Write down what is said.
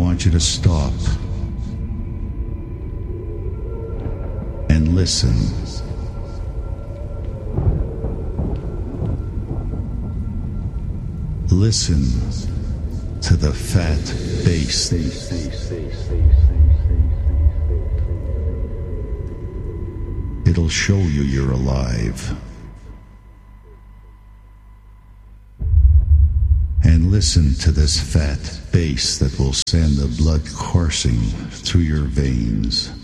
want you to stop and listen. Listen to the fat bass. It'll show you you're alive. And listen to this fat bass that will send the blood coursing through your veins.